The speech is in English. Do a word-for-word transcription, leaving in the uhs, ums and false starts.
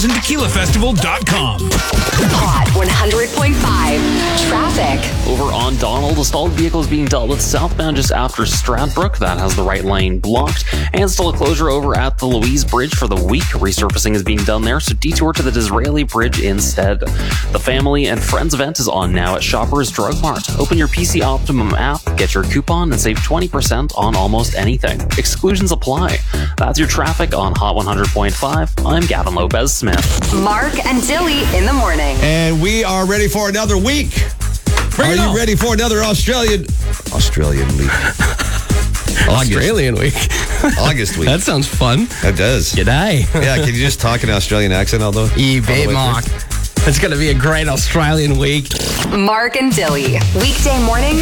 and tequila festival dot com. Hot one hundred point five. Traffic. Over on Donald, a stalled vehicle is being dealt with southbound just after Stradbrook. That has the right lane blocked. And still a closure over at the Louise Bridge for the week. Resurfacing is being done there, so detour to the Disraeli Bridge instead. The Family and Friends event is on now at Shoppers Drug Mart. Open your P C Optimum app, get your coupon, and save twenty percent on almost anything. Exclusions apply. That's your traffic on Hot one hundred point five. I'm Gavin Lopez-Smith. Mark and Dilly in the morning. And we are ready for another week. Bring are it you on. ready for another Australian Australian week? August. Australian week. August week. That sounds fun. That does. G'day. Yeah, can you just talk in an Australian accent, although? You all the bet, way Mark. through? It's going to be a great Australian week. Mark and Dilly. Weekday mornings